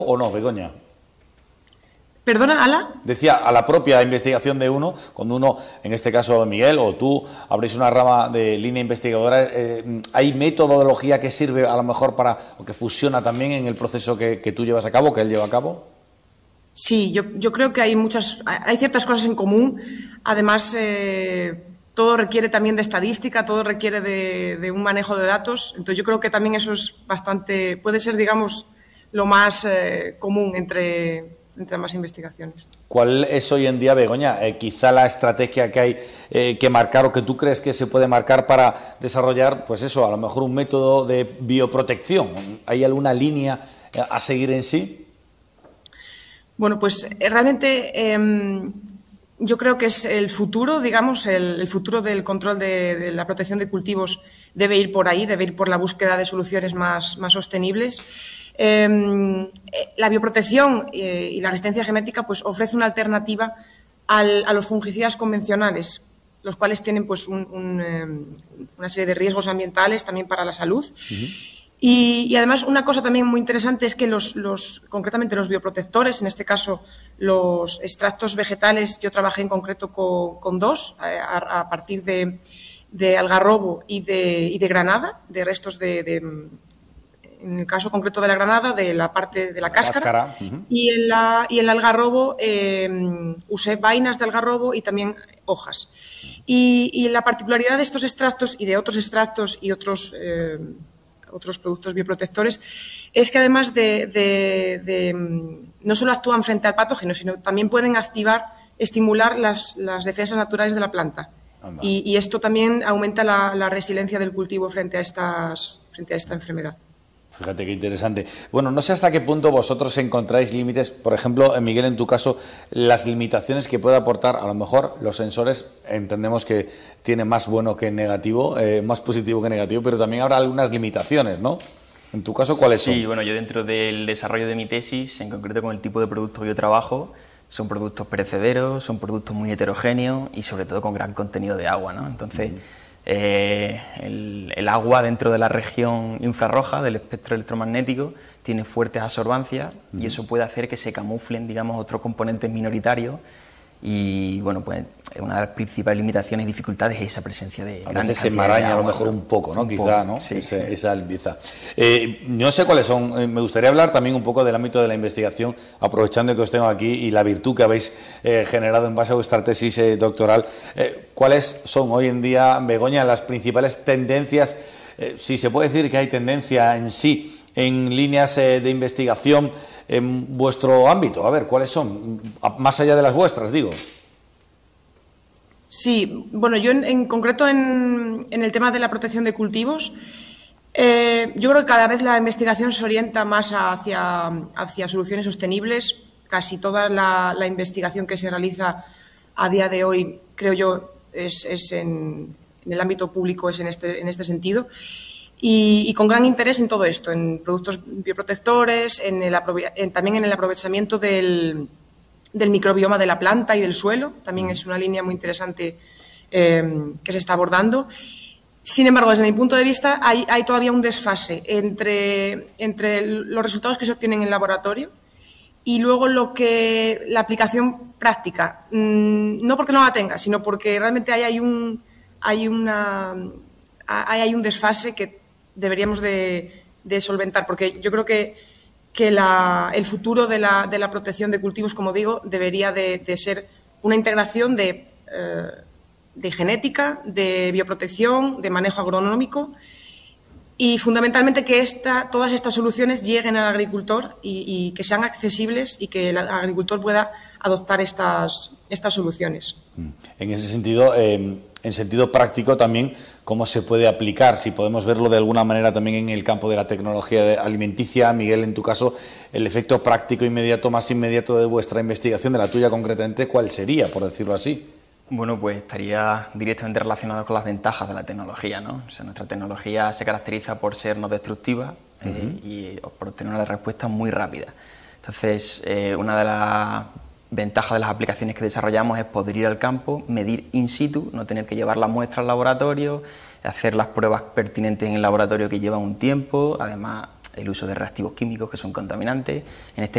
¿O no, Begoña? ¿Perdona, Ala? Decía, a la propia investigación de uno, cuando uno, en este caso Miguel o tú, abrís una rama de línea investigadora, ¿hay metodología que sirve a lo mejor para, o que fusiona también en el proceso que tú llevas a cabo, que él lleva a cabo? Sí, yo creo que hay ciertas cosas en común. Además, todo requiere también de estadística, todo requiere de un manejo de datos. Entonces, yo creo que también eso es puede ser, digamos, lo más común entre ambas investigaciones. ¿Cuál es hoy en día, Begoña, quizá la estrategia que hay que marcar o que tú crees que se puede marcar para desarrollar, pues eso, a lo mejor un método de bioprotección? ¿Hay alguna línea a seguir en sí? Bueno, pues realmente yo creo que es el futuro, digamos, el futuro del control de la protección de cultivos debe ir por ahí, debe ir por la búsqueda de soluciones más sostenibles. La bioprotección y la resistencia genética pues ofrece una alternativa a los fungicidas convencionales, los cuales tienen pues una serie de riesgos ambientales también para la salud. Y además una cosa también muy interesante es que concretamente los bioprotectores, en este caso los extractos vegetales, yo trabajé en concreto con dos, a partir de algarrobo y de granada, de restos en el caso concreto de la granada, de la parte de la cáscara. Y en el algarrobo usé vainas de algarrobo y también hojas. Y la particularidad de estos extractos y de otros extractos y otros productos bioprotectores es que además no solo actúan frente al patógeno, sino también pueden estimular las defensas naturales de la planta. Y esto también aumenta la resiliencia del cultivo frente a esta enfermedad. Fíjate qué interesante. Bueno, no sé hasta qué punto vosotros encontráis límites, por ejemplo, Miguel, en tu caso, las limitaciones que puede aportar, a lo mejor los sensores, entendemos que tiene más bueno que negativo, más positivo que negativo, pero también habrá algunas limitaciones, ¿no? En tu caso, ¿cuáles son? Sí, bueno, yo dentro del desarrollo de mi tesis, en concreto con el tipo de productos que yo trabajo, son productos perecederos, son productos muy heterogéneos y sobre todo con gran contenido de agua, ¿no? Entonces, el agua dentro de la región infrarroja del espectro electromagnético tiene fuertes absorbancias y eso puede hacer que se camuflen, digamos, otros componentes minoritarios y, bueno, pues una de las principales limitaciones y dificultades es esa presencia de a veces se enmaraña a lo mejor un poco, ¿no? Quizá, ¿no? Sí. Esa limpieza. No sé cuáles son. Me gustaría hablar también un poco del ámbito de la investigación, aprovechando que os tengo aquí y la virtud que habéis generado en base a vuestra tesis doctoral. ¿Cuáles son hoy en día, Begoña, las principales tendencias? Si se puede decir que hay tendencia en sí en líneas de investigación en vuestro ámbito. A ver, ¿cuáles son? Más allá de las vuestras, digo. Sí, bueno, yo en concreto en el tema de la protección de cultivos, yo creo que cada vez la investigación se orienta más hacia soluciones sostenibles. Casi toda la investigación que se realiza a día de hoy, creo yo, es en el ámbito público, es en este sentido. Y con gran interés en todo esto, en productos bioprotectores, también en el aprovechamiento del microbioma de la planta y del suelo. También es una línea muy interesante que se está abordando. Sin embargo, desde mi punto de vista, hay todavía un desfase entre los resultados que se obtienen en el laboratorio y luego la aplicación práctica. No porque no la tenga, sino porque realmente hay un desfase que deberíamos de solventar, porque yo creo que el futuro de la protección de cultivos, como digo, debería de ser una integración de genética, de bioprotección, de manejo agronómico y fundamentalmente que todas estas soluciones lleguen al agricultor y que sean accesibles y que el agricultor pueda adoptar estas soluciones. En ese sentido, en sentido práctico también, ¿cómo se puede aplicar? Si podemos verlo de alguna manera también en el campo de la tecnología alimenticia. Miguel, en tu caso, el efecto práctico más inmediato de vuestra investigación, de la tuya concretamente, ¿cuál sería, por decirlo así? Bueno, pues estaría directamente relacionado con las ventajas de la tecnología, ¿no? O sea, nuestra tecnología se caracteriza por ser no destructiva y por obtener una respuesta muy rápida. Entonces, una de las ventajas de las aplicaciones que desarrollamos es poder ir al campo, medir in situ, no tener que llevar la muestra al laboratorio, hacer las pruebas pertinentes en el laboratorio que llevan un tiempo, además el uso de reactivos químicos que son contaminantes. En este